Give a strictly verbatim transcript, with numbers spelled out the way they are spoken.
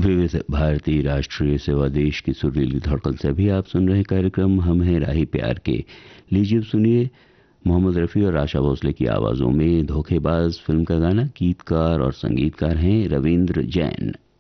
विविध भारतीय राष्ट्रीय सेवा देश की सुरीली धड़कन से भी आप सुन रहे कार्यक्रम हम हैं राही प्यार के। लीजिए सुनिए मोहम्मद रफ़ी और आशा भोसले की आवाज़ों में धोखेबाज फिल्म का गाना। गीतकार और संगीतकार हैं रविंद्र जैन।